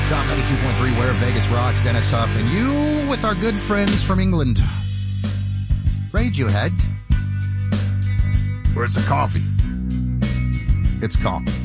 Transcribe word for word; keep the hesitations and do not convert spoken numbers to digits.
Dom ninety-two point three, where Vegas rocks. Dennis Huff, and you with our good friends from England. Radiohead. Where's the coffee? It's calm.